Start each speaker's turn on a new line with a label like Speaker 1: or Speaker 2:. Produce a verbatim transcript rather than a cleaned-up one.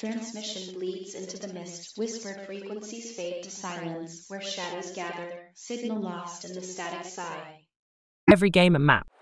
Speaker 1: Transmission bleeds into the mist, whispered frequencies fade to silence, where shadows gather, signal lost in the static sigh.
Speaker 2: Every game and map